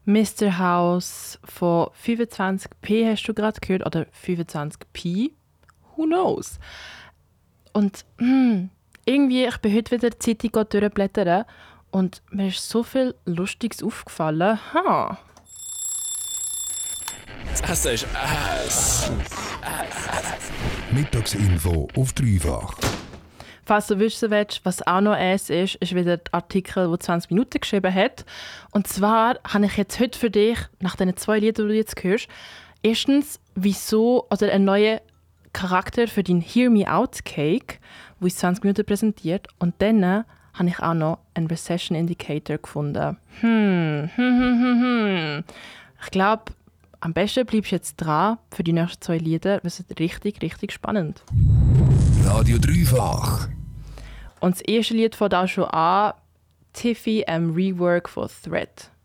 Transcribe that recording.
Mr. House von 25p hast du gerade gehört, oder 25p? Who knows? Und irgendwie, ich bin heute wieder die Zeitung durchblättern und mir ist so viel Lustiges aufgefallen. Das ist es. Mittagsinfo auf dreifach. Falls du wissen willst, was auch noch es ist wieder der Artikel, der 20 Minuten geschrieben hat. Und zwar habe ich jetzt heute für dich, nach den 2 Liedern, die du jetzt hörst, erstens, wieso, oder einen neuen Charakter für den Hear Me Out Cake, wo uns 20 Minuten präsentiert. Und dann habe ich auch noch einen Recession Indicator gefunden. Ich glaube, am besten bleibst du jetzt dran für die nächsten 2 Lieder. Das ist richtig, richtig spannend. Radio Dreifach. Und das erste Lied fängt auch schon an. Tiffy, Rework von Thread.